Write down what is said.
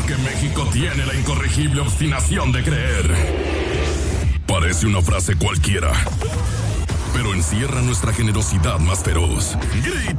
que México tiene la incorregible obstinación de creer. Parece una frase cualquiera, pero encierra nuestra generosidad más feroz. Grita